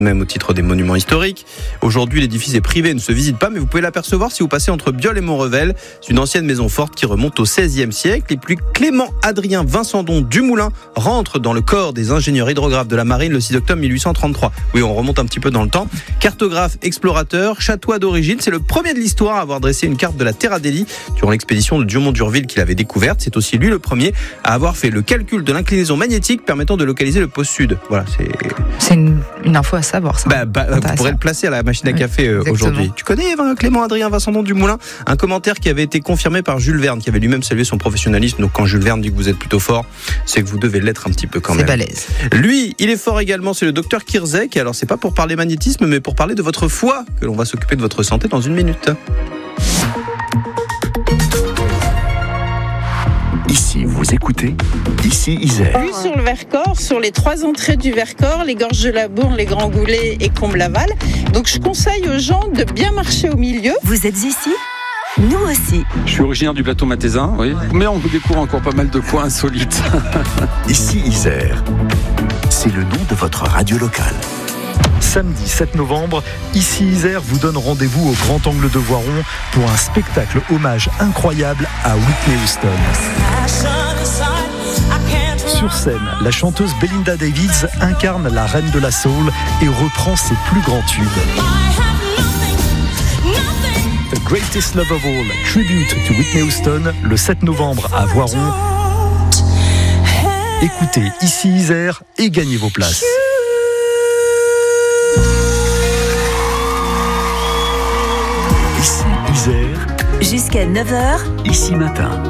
même au titre des monuments historiques. Aujourd'hui, l'édifice est privé et ne se visite pas, mais vous pouvez l'apercevoir si vous passez entre Biol et Montrevel. C'est une ancienne maison forte qui remonte au XVIe siècle. Et puis Clément Adrien Vincendon Dumoulin rentre dans le corps des ingénieurs hydrographes de la marine le 6 octobre 1833. Oui, on remonte un petit peu dans le temps. Cartographe, explorateur, châtois d'origine, c'est le premier de l'histoire à avoir dressé une carte de la Terre Adélie durant l'expédition de Dumont d'Urville qu'il avait découverte. C'est aussi lui le premier à avoir fait le calcul de l'inclinaison magnétique permettant de localiser le pôle sud. Voilà, c'est une info à savoir, ça. Vous pourrez le placer à la machine à café aujourd'hui. Tu connais Clément Adrien Vincendon Dumoulin? Un commentaire qui avait été confirmé par Jules Verne, qui avait lui-même salué son professionnalisme. Donc quand Jules Verne dit que vous êtes plutôt fort, c'est que vous devez l'être un petit peu quand même. C'est balèze. Lui, il est fort également, c'est le docteur Kirzek. Alors c'est pas pour parler magnétisme, mais pour parler de votre foie que l'on va s'occuper de votre santé dans une minute. Ici, vous écoutez Ici Isère. Vue sur le Vercors, sur les 3 entrées du Vercors, les Gorges de la Bourne, les Grands Goulets et Comble-Laval. Donc je conseille aux gens de bien marcher au milieu. Vous êtes ici ? Nous aussi. Je suis originaire du plateau Mathésin, oui. Mais on découvre encore pas mal de coins insolites. Ici Isère, c'est le nom de votre radio locale. Samedi 7 novembre, Ici Isère vous donne rendez-vous au Grand Angle de Voiron pour un spectacle hommage incroyable à Whitney Houston. Sur scène, la chanteuse Belinda Davies incarne la reine de la soul et reprend ses plus grands tubes. The Greatest Love of All, tribute to Whitney Houston, le 7 novembre à Voiron. Écoutez Ici Isère et gagnez vos places. Ici Isère. Jusqu'à 9h. Ici matin.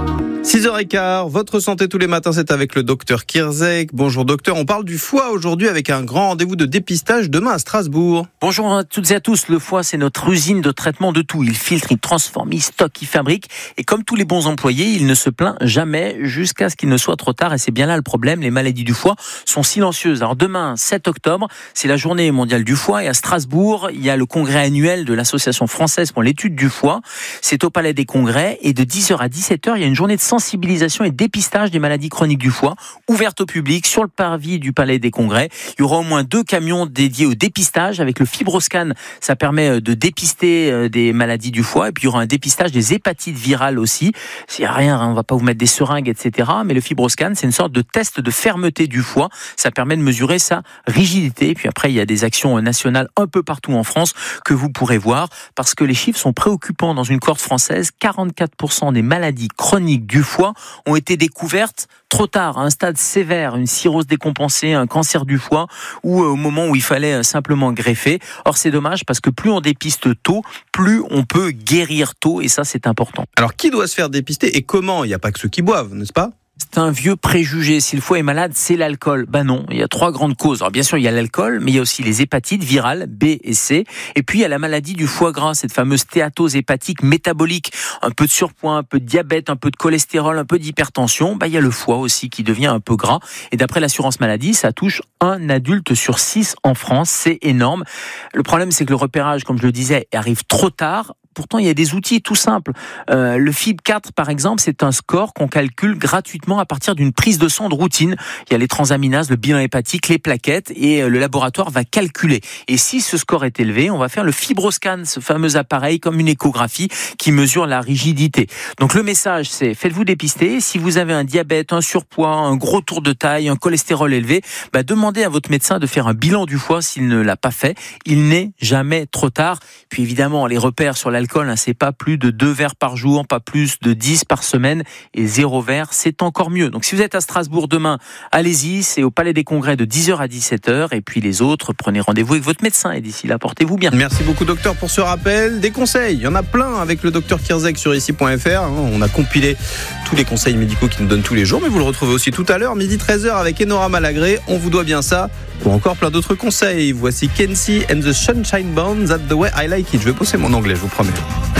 6h15, votre santé tous les matins, c'est avec le docteur Kirzek. Bonjour docteur, on parle du foie aujourd'hui avec un grand rendez-vous de dépistage demain à Strasbourg. Bonjour à toutes et à tous, le foie c'est notre usine de traitement de tout. Il filtre, il transforme, il stocke, il fabrique. Et comme tous les bons employés, il ne se plaint jamais jusqu'à ce qu'il ne soit trop tard. Et c'est bien là le problème, les maladies du foie sont silencieuses. Alors demain, 7 octobre, c'est la journée mondiale du foie. Et à Strasbourg, il y a le congrès annuel de l'Association française pour l'étude du foie. C'est au Palais des Congrès. Et de 10h à 17h, il y a une journée de sensibilisation et dépistage des maladies chroniques du foie, ouverte au public sur le parvis du Palais des Congrès. Il y aura au moins 2 camions dédiés au dépistage avec le FibroScan. Ça permet de dépister des maladies du foie. Et puis il y aura un dépistage des hépatites virales aussi. S'il n'y a rien, on ne va pas vous mettre des seringues, etc. Mais le FibroScan, c'est une sorte de test de fermeté du foie. Ça permet de mesurer sa rigidité. Et puis après, il y a des actions nationales un peu partout en France que vous pourrez voir parce que les chiffres sont préoccupants dans une cohorte française. 44% des maladies chroniques du foie ont été découvertes trop tard, à un stade sévère, une cirrhose décompensée, un cancer du foie, ou au moment où il fallait simplement greffer. Or, c'est dommage parce que plus on dépiste tôt, plus on peut guérir tôt, et ça, c'est important. Alors, qui doit se faire dépister et comment? Il n'y a pas que ceux qui boivent, n'est-ce pas? C'est un vieux préjugé. Si le foie est malade, c'est l'alcool. Non, il y a 3 grandes causes. Alors bien sûr, il y a l'alcool, mais il y a aussi les hépatites virales, B et C. Et puis il y a la maladie du foie gras, cette fameuse stéatose hépatique métabolique. Un peu de surpoids, un peu de diabète, un peu de cholestérol, un peu d'hypertension. Il y a le foie aussi qui devient un peu gras. Et d'après l'assurance maladie, ça touche 1 adulte sur 6 en France. C'est énorme. Le problème, c'est que le repérage, comme je le disais, arrive trop tard. Pourtant, il y a des outils tout simples. Le FIB4, par exemple, c'est un score qu'on calcule gratuitement à partir d'une prise de sang de routine. Il y a les transaminases, le bilan hépatique, les plaquettes, et le laboratoire va calculer. Et si ce score est élevé, on va faire le FibroScan, ce fameux appareil comme une échographie qui mesure la rigidité. Donc le message, c'est faites-vous dépister. Si vous avez un diabète, un surpoids, un gros tour de taille, un cholestérol élevé, demandez à votre médecin de faire un bilan du foie s'il ne l'a pas fait. Il n'est jamais trop tard. Puis évidemment, les repères sur l'alcool, c'est pas plus de 2 verres par jour, pas plus de 10 par semaine, et 0 verre, c'est encore mieux. Donc si vous êtes à Strasbourg demain, allez-y, c'est au Palais des Congrès de 10h à 17h, et puis les autres, prenez rendez-vous avec votre médecin, et d'ici là, portez-vous bien. Merci beaucoup docteur pour ce rappel. Des conseils, il y en a plein avec le docteur Kirzek sur ici.fr. On a compilé tous les conseils médicaux qu'il nous donne tous les jours, mais vous le retrouvez aussi tout à l'heure, midi 13h avec Enora Malagré. On vous doit bien ça, ou encore plein d'autres conseils. Voici Kenzie and the Sunshine Band, That's the way I like it. Je vais bosser mon anglais, je vous promets.